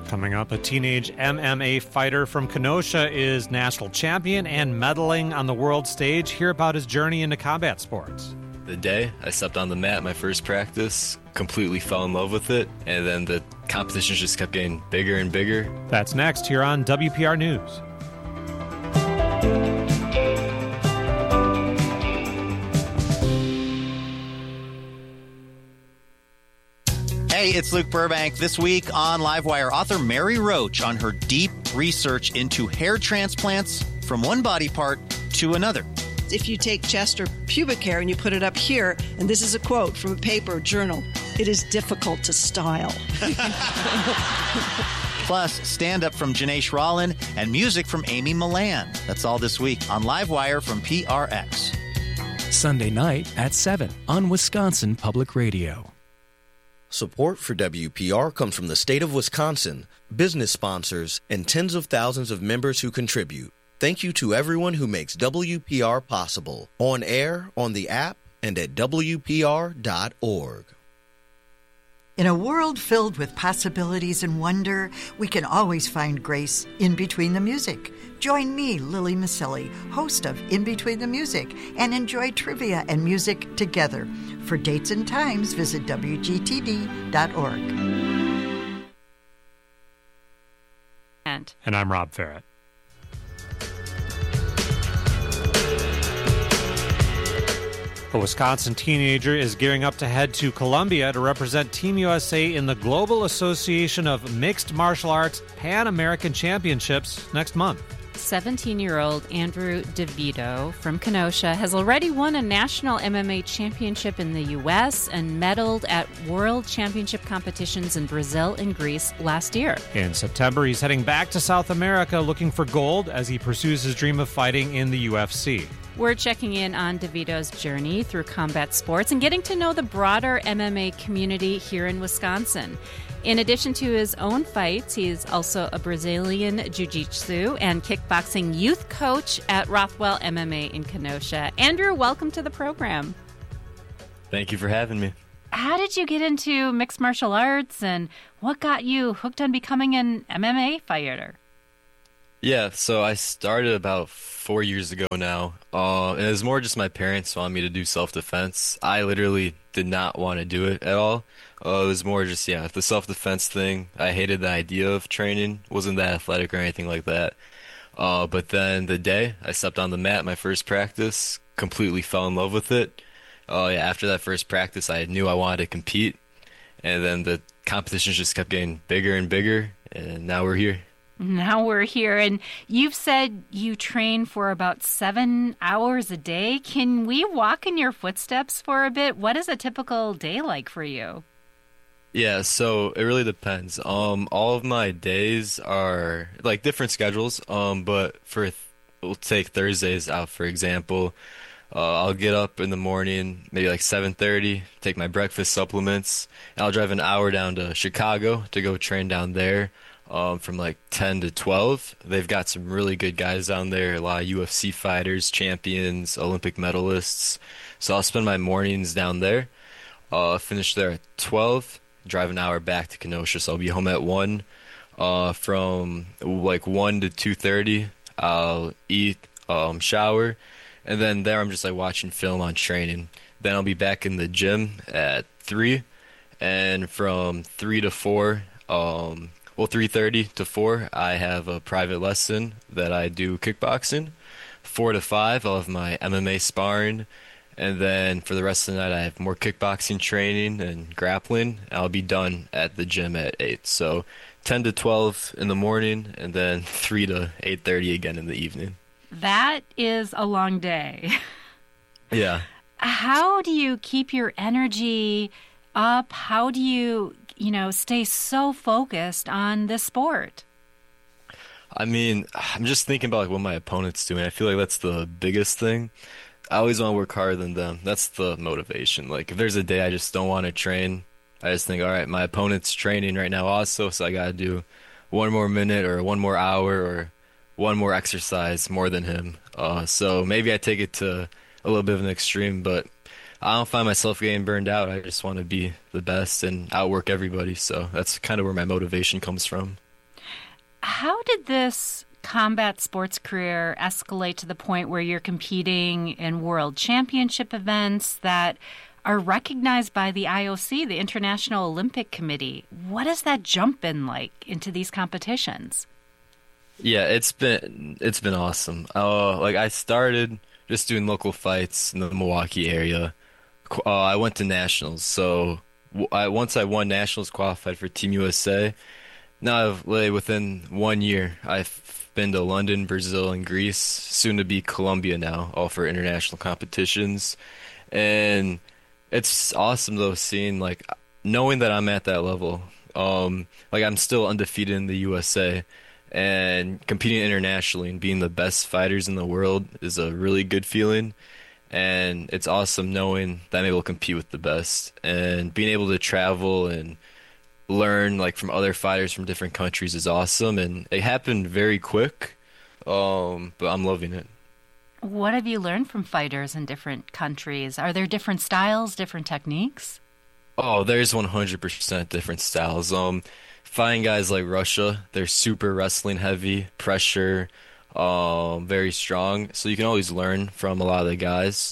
Coming up, a teenage MMA fighter from Kenosha is national champion and medaling on the world stage. Hear about his journey into combat sports. The day I stepped on the mat my first practice, completely fell in love with it, and then the competitions just kept getting bigger and bigger. That's next here on WPR News. Hey, it's Luke Burbank. This week on Livewire, author Mary Roach on her deep research into hair transplants from one body part to another. If you take chest or pubic hair and you put it up here, and this is a quote from a paper journal, it is difficult to style. Plus, stand-up from Janae Rollin and music from Amy Milan. That's all this week on Livewire from PRX. Sunday night at 7 on Wisconsin Public Radio. Support for WPR comes from the state of Wisconsin, business sponsors, and tens of thousands of members who contribute. Thank you to everyone who makes WPR possible, on air, on the app, and at WPR.org. In a world filled with possibilities and wonder, we can always find grace in between the music. Join me, Lily Maselli, host of In Between the Music, and enjoy trivia and music together. For dates and times, visit WGTD.org. And I'm Rob Farrett. A Wisconsin teenager is gearing up to head to Colombia to represent Team USA in the Global Association of Mixed Martial Arts Pan American Championships next month. 17-year-old Andrew DeVito from Kenosha has already won a national MMA championship in the U.S. and medaled at world championship competitions in Brazil and Greece last year. In September, he's heading back to South America looking for gold as he pursues his dream of fighting in the UFC. We're checking in on DeVito's journey through combat sports and getting to know the broader MMA community here in Wisconsin. In addition to his own fights, he's also a Brazilian Jiu-Jitsu and kickboxing youth coach at Rothwell MMA in Kenosha. Andrew, welcome to the program. Thank you for having me. How did you get into mixed martial arts, and what got you hooked on becoming an MMA fighter? Yeah, so I started about 4 years ago now. And it was more just my parents wanted me to do self-defense. I literally did not want to do it at all. It was more just, the self-defense thing. I hated the idea of training. Wasn't that athletic or anything like that. But then the day I stepped on the mat, my first practice, completely fell in love with it. After that first practice, I knew I wanted to compete. And then the competitions just kept getting bigger and bigger. And now we're here. Now we're here, and you've said you train for about 7 hours a day. Can we walk in your footsteps for a bit? What is a typical day like for you? Yeah, so it really depends. All of my days are like different schedules, but we'll take Thursdays out, for example. I'll get up in the morning, maybe like 7:30, take my breakfast supplements, and I'll drive an hour down to Chicago to go train down there. From like 10 to 12. They've got some really good guys down there, a lot of UFC fighters, champions, Olympic medalists. So I'll spend my mornings down there. Finish there at 12, drive an hour back to Kenosha, so I'll be home at 1. From like 1 to 2:30, I'll eat, shower, and then there I'm just like watching film on training. Then I'll be back in the gym at 3, and from 3 to 4, 3:30 to 4, I have a private lesson that I do kickboxing. 4 to 5, I'll have my MMA sparring. And then for the rest of the night, I have more kickboxing training and grappling. I'll be done at the gym at 8. So 10 to 12 in the morning, and then 3 to 8:30 again in the evening. That is a long day. Yeah. How do you keep your energy up? How do you stay so focused on this sport? I mean, I'm just thinking about like what my opponent's doing. I feel like that's the biggest thing. I always want to work harder than them. That's the motivation. Like if there's a day I just don't want to train, I just think, all right, my opponent's training right now also, so I got to do 1 more minute or 1 more hour or 1 more exercise more than him. So maybe I take it to a little bit of an extreme, but I don't find myself getting burned out. I just want to be the best and outwork everybody. So that's kind of where my motivation comes from. How did this combat sports career escalate to the point where you're competing in world championship events that are recognized by the IOC, the International Olympic Committee? What has that jump been like into these competitions? Yeah, it's been awesome. Like I started just doing local fights in the Milwaukee area. I went to nationals, so once I won nationals, qualified for Team USA. Now, within 1 year, I've been to London, Brazil, and Greece, soon to be Colombia now, all for international competitions. And it's awesome, though, seeing, like, knowing that I'm at that level. Like, I'm still undefeated in the USA, and competing internationally and being the best fighters in the world is a really good feeling. And it's awesome knowing that I'm able to compete with the best. And being able to travel and learn like from other fighters from different countries is awesome, and it happened very quick, but I'm loving it. What have you learned from fighters in different countries? Are there different styles, different techniques? Oh, there's 100% different styles. Fighting guys like Russia, they're super wrestling heavy, pressure, very strong, so you can always learn from a lot of the guys.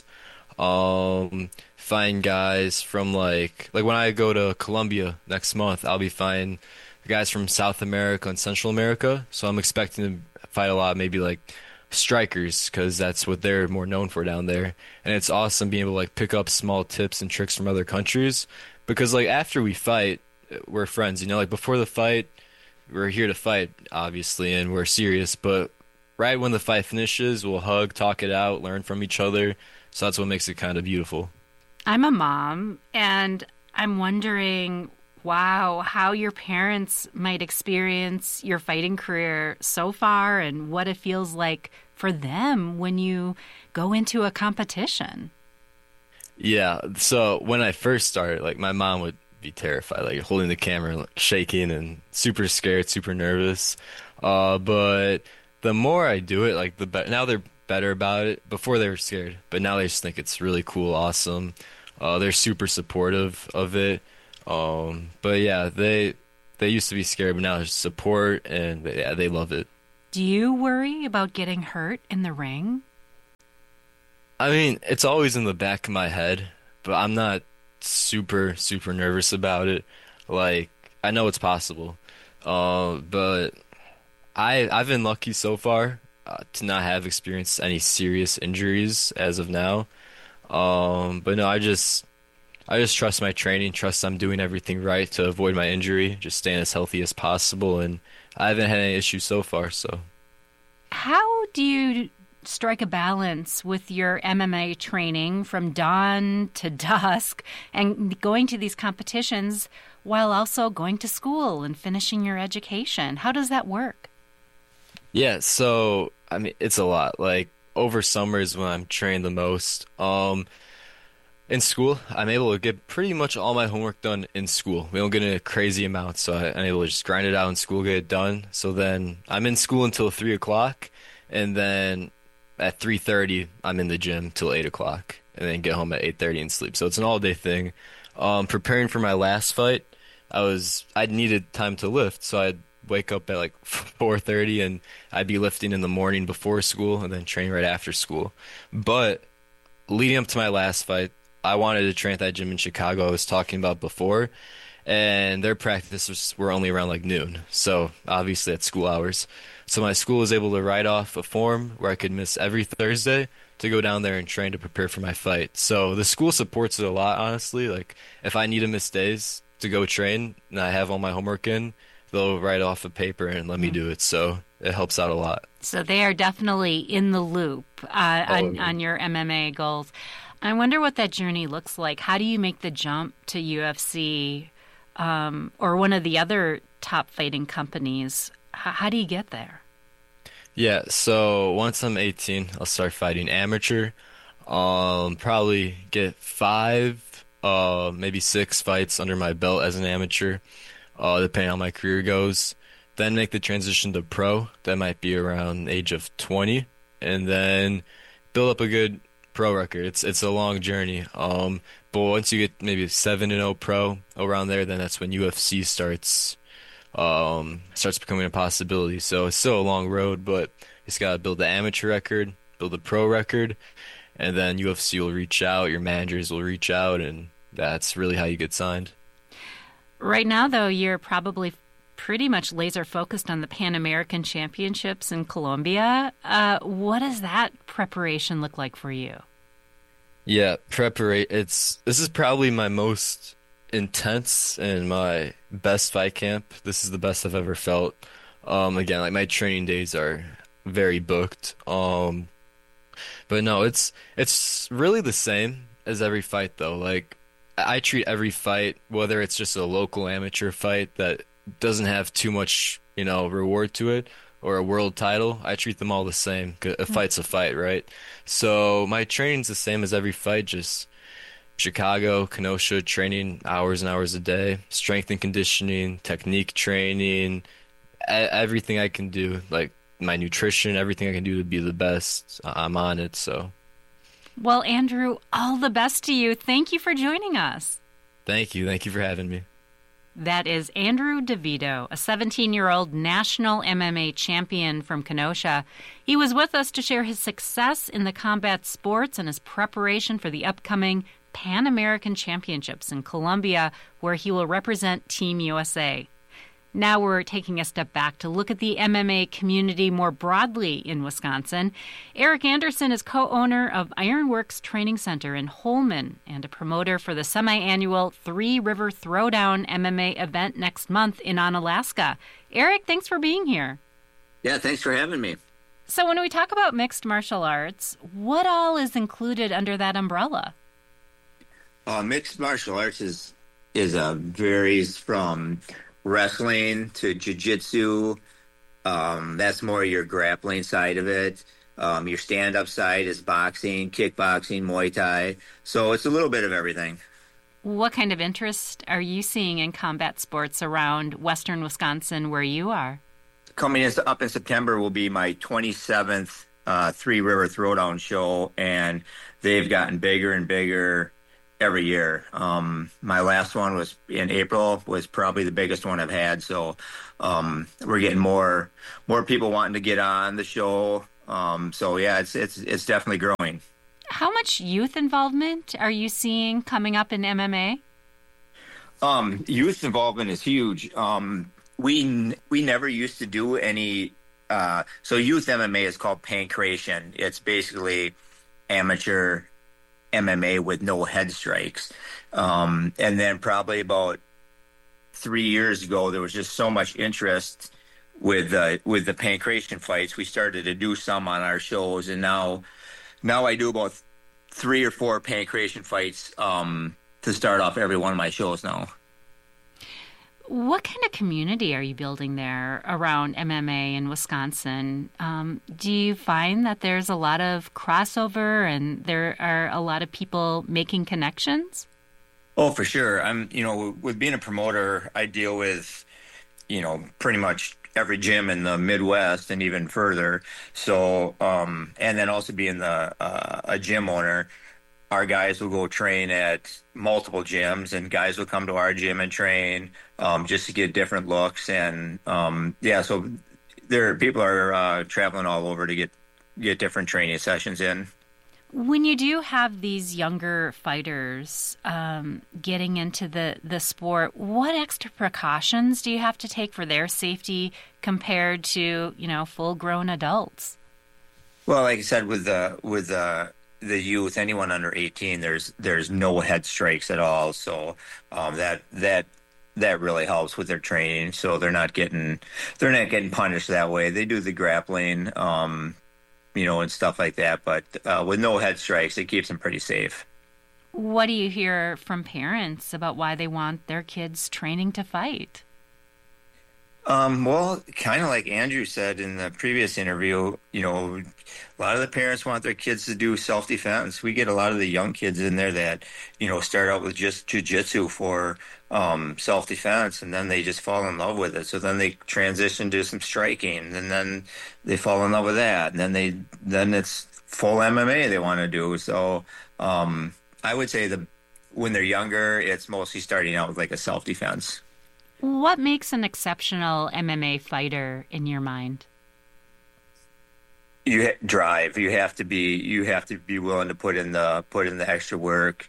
Find guys from like when I go to Colombia next month, I'll be finding guys from South America and Central America. So I'm expecting to fight a lot, maybe like strikers, because that's what they're more known for down there. And it's awesome being able to like pick up small tips and tricks from other countries, because like after we fight, we're friends. You know, like before the fight, we're here to fight, obviously, and we're serious. But right when the fight finishes, we'll hug, talk it out, learn from each other. So that's what makes it kind of beautiful. I'm a mom, and I'm wondering, wow, how your parents might experience your fighting career so far and what it feels like for them when you go into a competition. Yeah, so when I first started, like my mom would be terrified, like holding the camera, like, shaking and super scared, super nervous. But the more I do it, like the better. Now they're better about it. Before they were scared, but now they just think it's really cool, awesome. They're super supportive of it. But yeah, they used to be scared, but now there's support, and they love it. Do you worry about getting hurt in the ring? I mean, it's always in the back of my head, but I'm not super nervous about it. Like, I know it's possible. But I've been lucky so far to not have experienced any serious injuries as of now. But no, I just trust my training, trust I'm doing everything right to avoid my injury, just staying as healthy as possible, and I haven't had any issues so far, so. How do you strike a balance with your MMA training from dawn to dusk and going to these competitions while also going to school and finishing your education? How does that work? Yeah, so, I mean, it's a lot. Like, over summers when I'm trained the most. In school, I'm able to get pretty much all my homework done in school. We don't get a crazy amount, so I'm able to just grind it out in school, get it done. So then I'm in school until 3 o'clock, and then at 3:30, I'm in the gym till 8 o'clock, and then get home at 8:30 and sleep. So it's an all-day thing. Preparing for my last fight, I needed time to lift, so I'd wake up at like 4:30, and I'd be lifting in the morning before school, and then train right after school. But leading up to my last fight, I wanted to train at that gym in Chicago I was talking about before, and their practices were only around like noon, so obviously at school hours. So my school was able to write off a form where I could miss every Thursday to go down there and train to prepare for my fight. So the school supports it a lot, honestly. Like, if I need to miss days to go train and I have all my homework in, they'll write off a paper and let me do it. So it helps out a lot. So they are definitely in the loop on your MMA goals. I wonder what that journey looks like. How do you make the jump to UFC or one of the other top fighting companies? How do you get there? Yeah, so once I'm 18, I'll start fighting amateur. Probably get 5, maybe 6 fights under my belt as an amateur, depending on how my career goes. Then make the transition to pro. That might be around the age of 20. And then build up a good pro record. It's a long journey. But once you get maybe 7-0 pro around there, then that's when UFC starts starts becoming a possibility. So it's still a long road, but it's got to build the amateur record, build the pro record, and then UFC will reach out, your managers will reach out, and that's really how you get signed. Right now, though, you're probably pretty much laser focused on the Pan American Championships in Colombia. What does that preparation look like for you? Yeah, this is probably my most intense and my best fight camp. This is the best I've ever felt. Again, like my training days are very booked. But no, it's really the same as every fight though. Like I treat every fight, whether it's just a local amateur fight that doesn't have too much, reward to it, or a world title, I treat them all the same. A fight's a fight, right? So my training's the same as every fight, just Chicago, Kenosha, training hours and hours a day, strength and conditioning, technique training, everything I can do, like my nutrition, everything I can do to be the best, I'm on it, so. Well, Andrew, all the best to you. Thank you for joining us. Thank you. Thank you for having me. That is Andrew DeVito, a 17-year-old national MMA champion from Kenosha. He was with us to share his success in the combat sports and his preparation for the upcoming Pan American Championships in Colombia, where he will represent Team USA. Now we're taking a step back to look at the MMA community more broadly in Wisconsin. Eric Anderson is co-owner of Ironworks Training Center in Holmen and a promoter for the semi-annual Three River Throwdown MMA event next month in Onalaska. Eric, thanks for being here. Yeah, thanks for having me. So when we talk about mixed martial arts, what all is included under that umbrella? Mixed martial arts varies from wrestling to jiu-jitsu. That's more your grappling side of it. Your stand-up side is boxing, kickboxing, Muay Thai. So it's a little bit of everything. What kind of interest are you seeing in combat sports around western Wisconsin where you are? Coming up in September will be my 27th Three River Throwdown show, and they've gotten bigger and bigger every year. My last one was in April, was probably the biggest one I've had. So we're getting more people wanting to get on the show. So yeah, it's definitely growing. How much youth involvement are you seeing coming up in MMA? Youth involvement is huge. We never used to do any. So youth MMA is called pancration. It's basically amateur MMA with no head strikes. And then probably about 3 years ago, there was just so much interest with the pancration fights. We started to do some on our shows, and now I do about 3 or 4 pancration fights to start off every one of my shows now. What kind of community are you building there around MMA in Wisconsin? Do you find that there's a lot of crossover and there are a lot of people making connections? Oh, for sure. With being a promoter, I deal with, pretty much every gym in the Midwest and even further. So, and then also being a gym owner, our guys will go train at multiple gyms, and guys will come to our gym and train just to get different looks. And so people are traveling all over to get different training sessions in. When you do have these younger fighters getting into the sport, what extra precautions do you have to take for their safety compared to full-grown adults? Well, like I said, with the youth, anyone under 18, there's no head strikes at all. So that really helps with their training. So they're not getting punished that way. They do the grappling, and stuff like that. But with no head strikes, it keeps them pretty safe. What do you hear from parents about why they want their kids training to fight? Well, kind of like Andrew said in the previous interview, a lot of the parents want their kids to do self-defense. We get a lot of the young kids in there that, start out with just jiu-jitsu for self-defense, and then they just fall in love with it. So then they transition to some striking, and then they fall in love with that, and then it's full MMA they want to do. So I would say when they're younger, it's mostly starting out with like a self-defense. What makes an exceptional MMA fighter in your mind? Drive. You have to be willing to put in the extra work.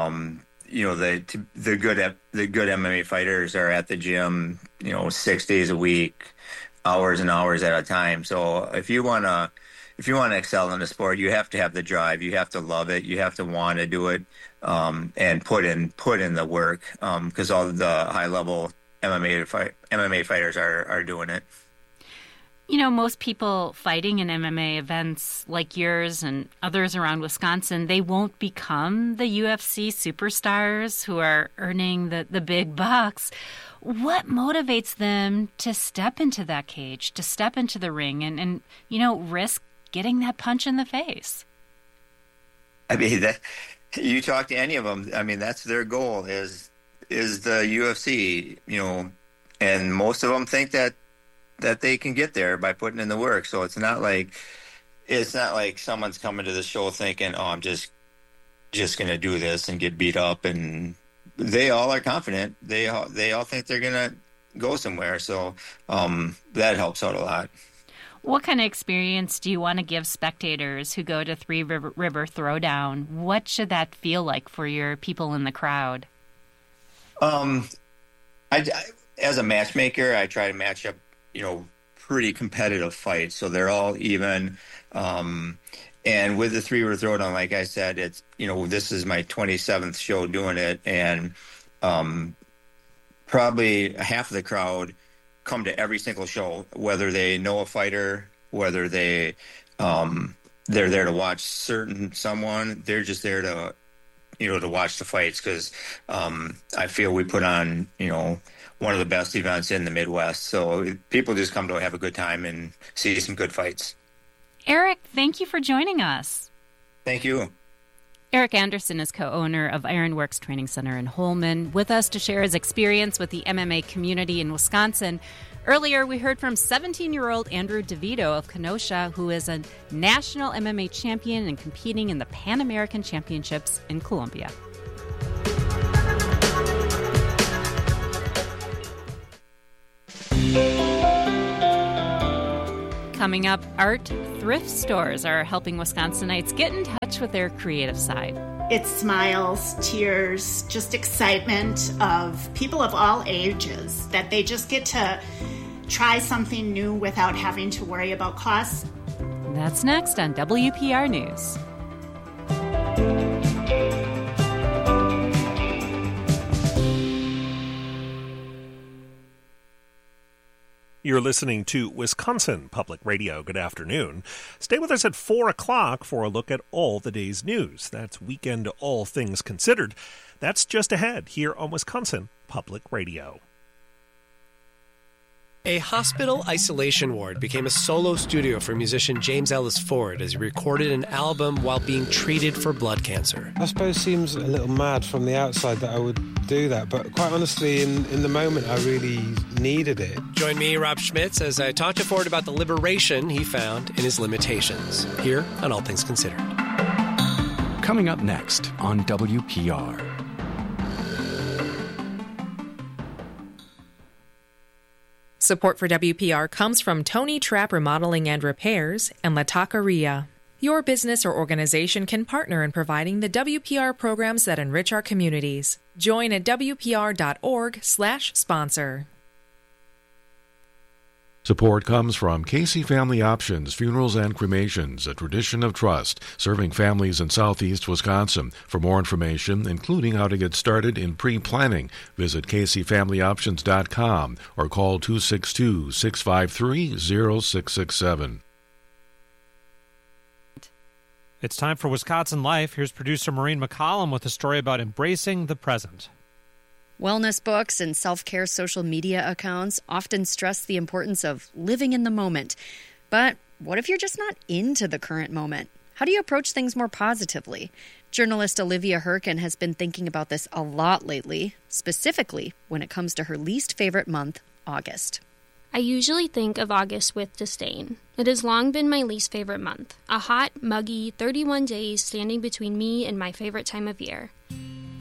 The good MMA fighters are at the gym, 6 days a week, hours and hours at a time. So if you want to excel in the sport, you have to have the drive. You have to love it. You have to want to do it, and put in the work. Because all the high level MMA fighters are doing it. Most people fighting in MMA events like yours and others around Wisconsin, they won't become the UFC superstars who are earning the big bucks. What motivates them to step into that cage, to step into the ring and risk getting that punch in the face? I mean, you talk to any of them, I mean, that's their goal is the UFC, and most of them think that they can get there by putting in the work. So it's not like someone's coming to the show thinking, "Oh, I'm just going to do this and get beat up." And they all are confident. They all think they're going to go somewhere. So that helps out a lot. What kind of experience do you want to give spectators who go to Three River Throwdown? What should that feel like for your people in the crowd? As a matchmaker, I try to match up pretty competitive fights. So they're all even. And with the Three River Throwdown, like I said, it's, this is my 27th show doing it. And probably half of the crowd come to every single show, whether they know a fighter, whether they're there to watch someone, they're just there to, to watch the fights. Cause I feel we put on, one of the best events in the Midwest. So people just come to have a good time and see some good fights. Eric, thank you for joining us. Thank you. Eric Anderson is co-owner of Ironworks Training Center in Holmen, with us to share his experience with the MMA community in Wisconsin. Earlier, we heard from 17-year-old Andrew DeVito of Kenosha, who is a national MMA champion and competing in the Pan American Championships in Columbia. Coming up, art thrift stores are helping Wisconsinites get in touch with their creative side. It's smiles, tears, just excitement of people of all ages, that they just get to try something new without having to worry about costs. That's next on WPR News. You're listening to Wisconsin Public Radio. Good afternoon. Stay with us at 4 o'clock for a look at all the day's news. That's Weekend All Things Considered. That's just ahead here on Wisconsin Public Radio. A hospital isolation ward became a solo studio for musician James Ellis Ford as he recorded an album while being treated for blood cancer. I suppose it seems a little mad from the outside that I would do that, but quite honestly, in the moment, I really needed it. Join me, Rob Schmitz, as I talk to Ford about the liberation he found in his limitations, here on All Things Considered. Coming up next on WPR. Support for WPR comes from Tony Trapp Remodeling and Repairs and La Taqueria. Your business or organization can partner in providing the WPR programs that enrich our communities. Join at WPR.org/sponsor. Support comes from Casey Family Options, Funerals and Cremations, a tradition of trust, serving families in southeast Wisconsin. For more information, including how to get started in pre-planning, visit CaseyFamilyOptions.com or call 262-653-0667. It's time for Wisconsin Life. Here's producer Maureen McCollum with a story about embracing the present. Wellness books and self-care social media accounts often stress the importance of living in the moment. But what if you're just not into the current moment? How do you approach things more positively? Journalist Olivia Herkin has been thinking about this a lot lately, specifically when it comes to her least favorite month, August. I usually think of August with disdain. It has long been my least favorite month, a hot, muggy 31 days standing between me and my favorite time of year.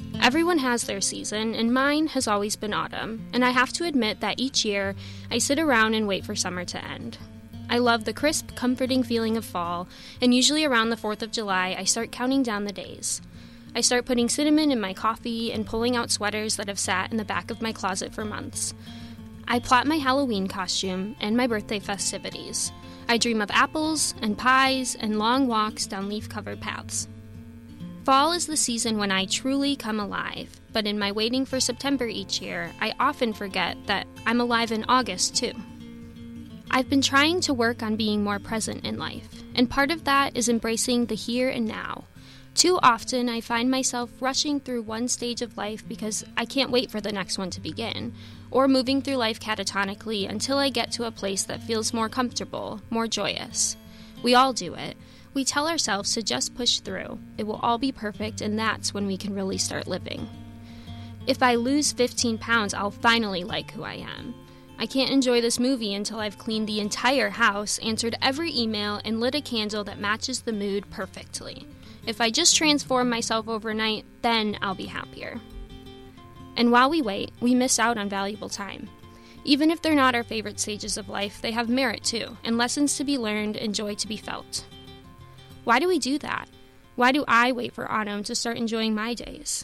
Everyone has their season, and mine has always been autumn, and I have to admit that each year I sit around and wait for summer to end. I love the crisp, comforting feeling of fall, and usually around the 4th of July I start counting down the days. I start putting cinnamon in my coffee and pulling out sweaters that have sat in the back of my closet for months. I plot my Halloween costume and my birthday festivities. I dream of apples and pies and long walks down leaf-covered paths. Fall is the season when I truly come alive, but in my waiting for September each year, I often forget that I'm alive in August too. I've been trying to work on being more present in life, and part of that is embracing the here and now. Too often, I find myself rushing through one stage of life because I can't wait for the next one to begin, or moving through life catatonically until I get to a place that feels more comfortable, more joyous. We all do it. We tell ourselves to just push through. It will all be perfect, and that's when we can really start living. If I lose 15 pounds, I'll finally like who I am. I can't enjoy this movie until I've cleaned the entire house, answered every email, and lit a candle that matches the mood perfectly. If I just transform myself overnight, then I'll be happier. And while we wait, we miss out on valuable time. Even if they're not our favorite stages of life, they have merit too, and lessons to be learned and joy to be felt. Why do we do that? Why do I wait for autumn to start enjoying my days?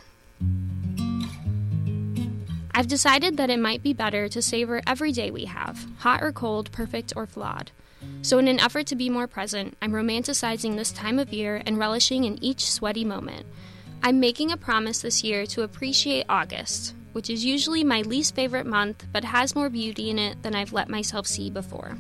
I've decided that it might be better to savor every day we have, hot or cold, perfect or flawed. So in an effort to be more present, I'm romanticizing this time of year and relishing in each sweaty moment. I'm making a promise this year to appreciate August, which is usually my least favorite month, but has more beauty in it than I've let myself see before.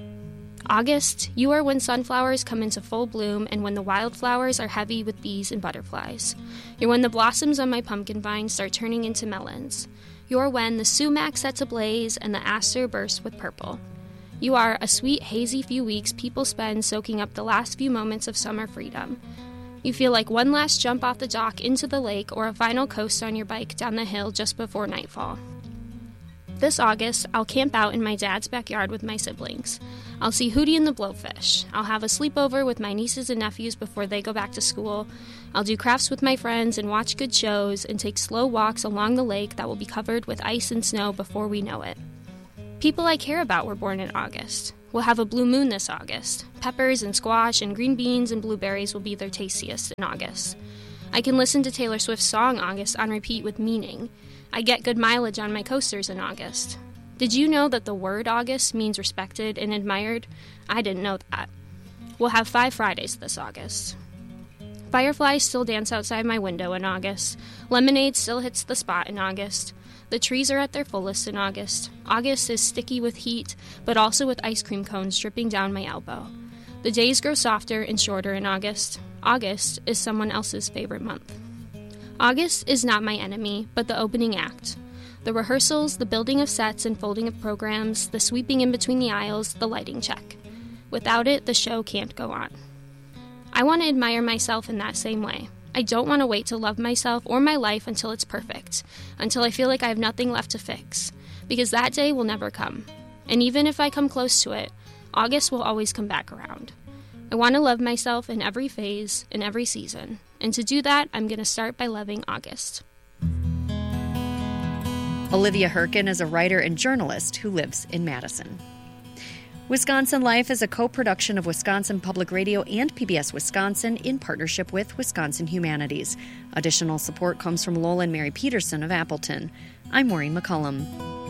August, you are when sunflowers come into full bloom and when the wildflowers are heavy with bees and butterflies. You're when the blossoms on my pumpkin vine start turning into melons. You're when the sumac sets ablaze and the aster bursts with purple. You are a sweet, hazy few weeks people spend soaking up the last few moments of summer freedom. You feel like one last jump off the dock into the lake or a final coast on your bike down the hill just before nightfall. This August, I'll camp out in my dad's backyard with my siblings. I'll see Hootie and the Blowfish. I'll have a sleepover with my nieces and nephews before they go back to school. I'll do crafts with my friends and watch good shows and take slow walks along the lake that will be covered with ice and snow before we know it. People I care about were born in August. We'll have a blue moon this August. Peppers and squash and green beans and blueberries will be their tastiest in August. I can listen to Taylor Swift's song August on repeat with meaning. I get good mileage on my coasters in August. Did you know that the word August means respected and admired? I didn't know that. We'll have 5 Fridays this August. Fireflies still dance outside my window in August. Lemonade still hits the spot in August. The trees are at their fullest in August. August is sticky with heat, but also with ice cream cones dripping down my elbow. The days grow softer and shorter in August. August is someone else's favorite month. August is not my enemy, but the opening act. The rehearsals, the building of sets and folding of programs, the sweeping in between the aisles, the lighting check. Without it, the show can't go on. I want to admire myself in that same way. I don't want to wait to love myself or my life until it's perfect, until I feel like I have nothing left to fix, because that day will never come. And even if I come close to it, August will always come back around. I want to love myself in every phase, in every season. And to do that, I'm going to start by loving August. Olivia Herkin is a writer and journalist who lives in Madison. Wisconsin Life is a co-production of Wisconsin Public Radio and PBS Wisconsin in partnership with Wisconsin Humanities. Additional support comes from Lola and Mary Peterson of Appleton. I'm Maureen McCullum.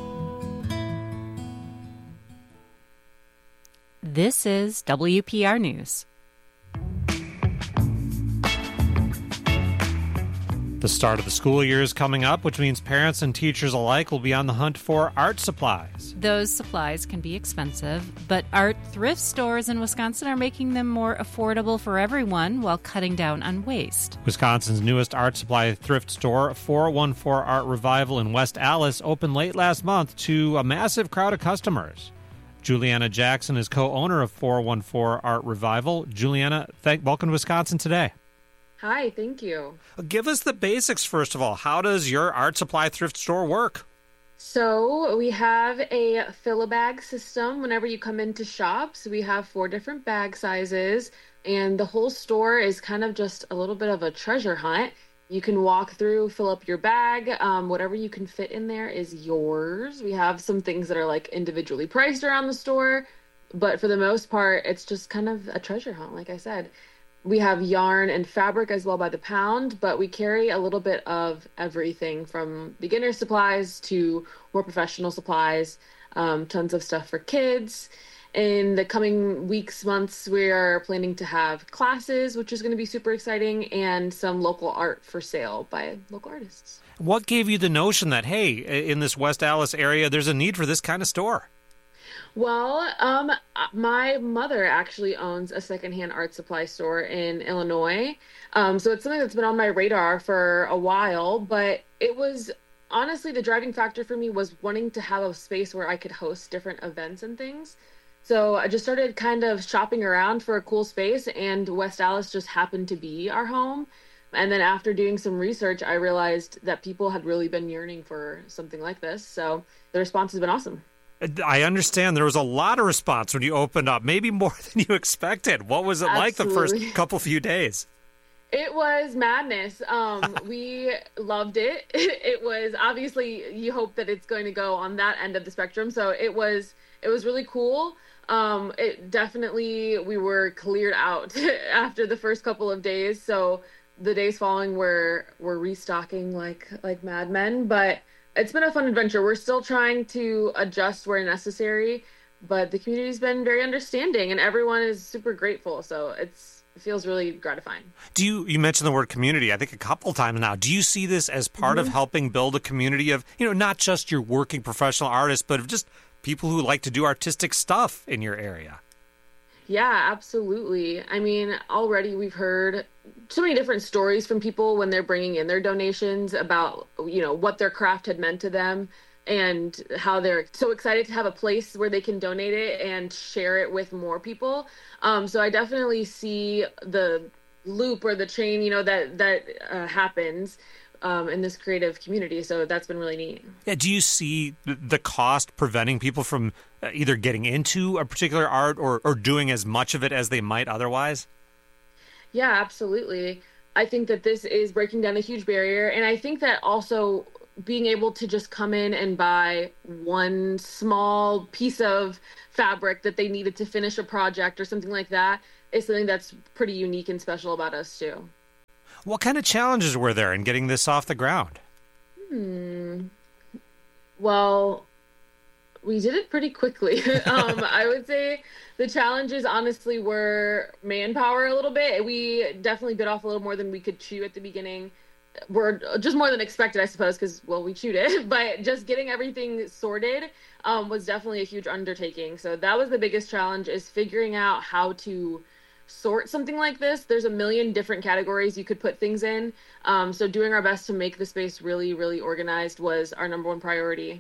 This is WPR News. The start of the school year is coming up, which means parents and teachers alike will be on the hunt for art supplies. Those supplies can be expensive, but art thrift stores in Wisconsin are making them more affordable for everyone while cutting down on waste. Wisconsin's newest art supply thrift store, 414 Art Revival in West Allis, opened late last month to a massive crowd of customers. Juliana Jackson is co-owner of 414 Art Revival. Juliana, welcome to Wisconsin today. Hi, thank you. Give us the basics, first of all. How does your art supply thrift store work? So we have a fill-a-bag system whenever you come into shops. We have 4 different bag sizes, and the whole store is kind of just a little bit of a treasure hunt. You can walk through, fill up your bag. Whatever you can fit in there is yours. We have some things that are like individually priced around the store, but for the most part, it's just kind of a treasure hunt. Like I said, we have yarn and fabric as well by the pound, but we carry a little bit of everything from beginner supplies to more professional supplies, tons of stuff for kids. In the coming weeks, months, we are planning to have classes, which is going to be super exciting, and some local art for sale by local artists. What gave you the notion that, hey, in this West Allis area, there's a need for this kind of store? Well, my mother actually owns a secondhand art supply store in Illinois. So it's something that's been on my radar for a while, but it was honestly the driving factor for me was wanting to have a space where I could host different events and things. So I just started kind of shopping around for a cool space, and West Allis just happened to be our home. And then after doing some research, I realized that people had really been yearning for something like this. So the response has been awesome. I understand there was a lot of response when you opened up, maybe more than you expected. What was it like the first few days? It was madness. We loved it. It was obviously, you hope that it's going to go on that end of the spectrum. So it was really cool. It definitely, we were cleared out after the first couple of days. So the days following we're restocking like madmen, but it's been a fun adventure. We're still trying to adjust where necessary, but the community's been very understanding and everyone is super grateful. So it feels really gratifying. You mentioned the word community, I think a couple times now. Do you see this as part of helping build a community of, not just your working professional artists, but of just people who like to do artistic stuff in your area? Yeah, absolutely. I mean, already we've heard so many different stories from people when they're bringing in their donations about, what their craft had meant to them and how they're so excited to have a place where they can donate it and share it with more people. So I definitely see the loop or the chain, that happens in this creative community. So that's been really neat. Yeah. Do you see the cost preventing people from either getting into a particular art or doing as much of it as they might otherwise? Yeah, absolutely. I think that this is breaking down a huge barrier. And I think that also being able to just come in and buy one small piece of fabric that they needed to finish a project or something like that is something that's pretty unique and special about us too. What kind of challenges were there in getting this off the ground? Well, we did it pretty quickly. I would say the challenges honestly were manpower a little bit. We definitely bit off a little more than we could chew at the beginning. We're just more than expected, I suppose, because, we chewed it. But just getting everything sorted was definitely a huge undertaking. So that was the biggest challenge, is figuring out how to sort something like this. There's a million different categories you could put things in. So doing our best to make the space really, really organized was our number one priority.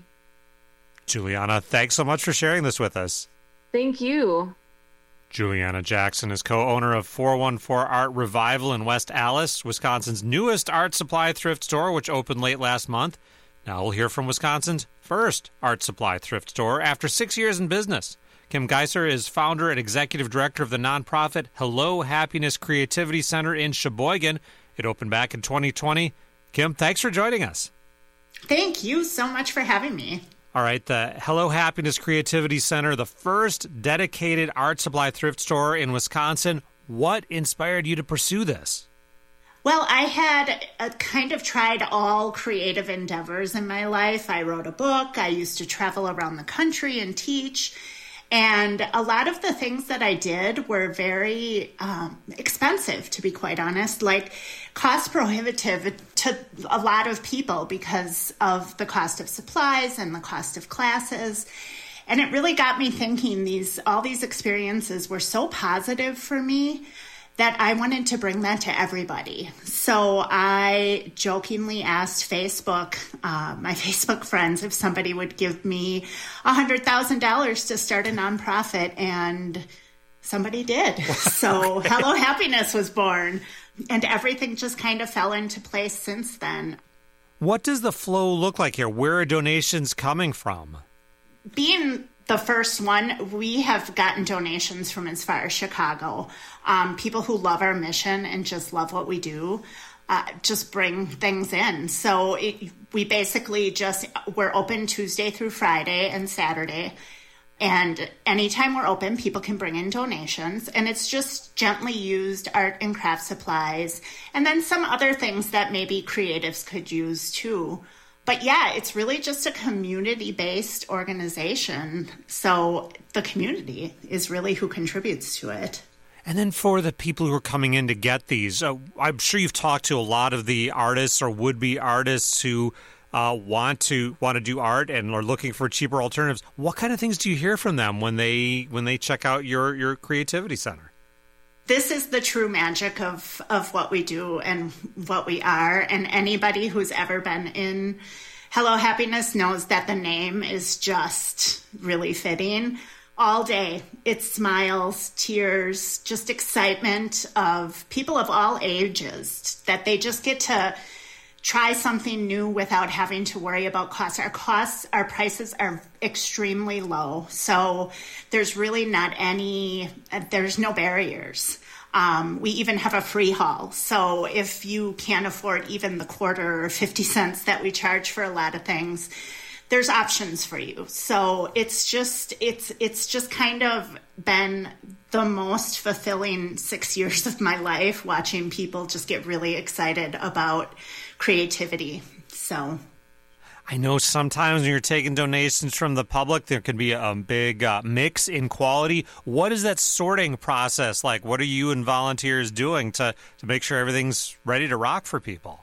Juliana, thanks so much for sharing this with us. Thank you. Juliana Jackson is co-owner of 414 Art Revival in West Allis, Wisconsin's newest art supply thrift store, which opened late last month. Now we'll hear from Wisconsin's first art supply thrift store after 6 years in business. Kim Geiser is founder and executive director of the nonprofit Hello Happiness Creativity Center in Sheboygan. It opened back in 2020. Kim, thanks for joining us. Thank you so much for having me. All right, the Hello Happiness Creativity Center, the first dedicated art supply thrift store in Wisconsin. What inspired you to pursue this? Well, I had kind of tried all creative endeavors in my life. I wrote a book. I used to travel around the country and teach. And a lot of the things that I did were very expensive, to be quite honest, like cost prohibitive to a lot of people because of the cost of supplies and the cost of classes. And it really got me thinking all these experiences were so positive for me that I wanted to bring that to everybody. So I jokingly asked Facebook, my Facebook friends, if somebody would give me $100,000 to start a nonprofit, and somebody did. So Hello Happiness was born, and everything just kind of fell into place since then. What does the flow look like here? Where are donations coming from? Being the first one, we have gotten donations from as far as Chicago. People who love our mission and just love what we do. just bring things in. So we basically we're open Tuesday through Friday and Saturday. And anytime we're open, people can bring in donations. And it's just gently used art and craft supplies. And then some other things that maybe creatives could use too. But yeah, it's really just a community-based organization. So the community is really who contributes to it. And then for the people who are coming in to get these, I'm sure you've talked to a lot of the artists or would-be artists who want to do art and are looking for cheaper alternatives. What kind of things do you hear from them when they check out your creativity center? This is the true magic of what we do and what we are. And anybody who's ever been in Hello Happiness knows that the name is just really fitting. All day, it's smiles, tears, just excitement of people of all ages, that they just get to try something new without having to worry about costs. Our prices are extremely low. So there's really there's no barriers. We even have a free haul. So if you can't afford even the quarter or 50 cents that we charge for a lot of things, there's options for you. So it's just kind of been the most fulfilling 6 years of my life, watching people just get really excited about creativity. So I know sometimes when you're taking donations from the public, there can be a big mix in quality. What is that sorting process like? What are you and volunteers doing to make sure everything's ready to rock for people?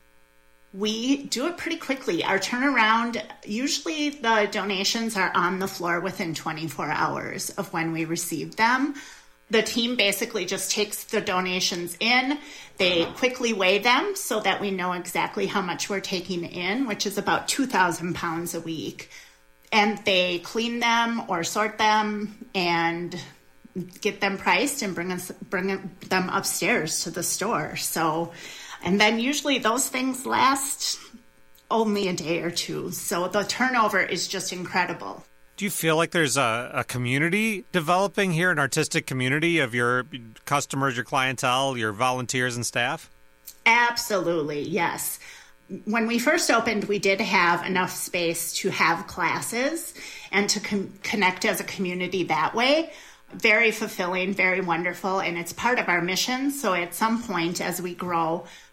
We do it pretty quickly. Our turnaround, usually the donations are on the floor within 24 hours of when we receive them. The team basically just takes the donations in. They quickly weigh them so that we know exactly how much we're taking in, which is about 2,000 pounds a week. And they clean them or sort them and get them priced and bring them upstairs to the store. And then usually those things last only a day or two. So the turnover is just incredible. Do you feel like there's a community developing here, an artistic community of your customers, your clientele, your volunteers and staff? Absolutely, yes. When we first opened, we did have enough space to have classes and to connect as a community that way. Very fulfilling, very wonderful, and it's part of our mission. So at some point as we grow,